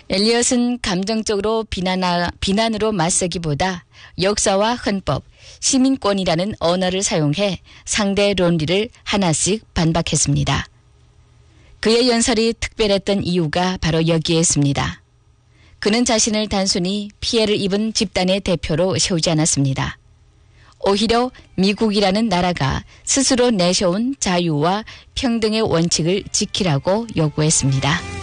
엘리엇은 감정적으로 비난으로 맞서기보다 역사와 헌법, 시민권이라는 언어를 사용해 상대 논리를 하나씩 반박했습니다. 그의 연설이 특별했던 이유가 바로 여기에 있습니다. 그는 자신을 단순히 피해를 입은 집단의 대표로 세우지 않았습니다. 오히려 미국이라는 나라가 스스로 내세운 자유와 평등의 원칙을 지키라고 요구했습니다.